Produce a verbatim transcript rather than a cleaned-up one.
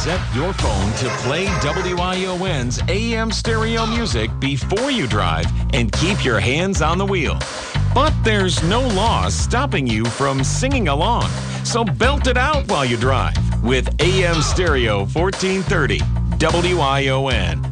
Set your phone to play W I O N's A M stereo music before you drive and keep your hands on the wheel. But there's no law stopping you from singing along, so belt it out while you drive with A M Stereo fourteen thirty W I O N.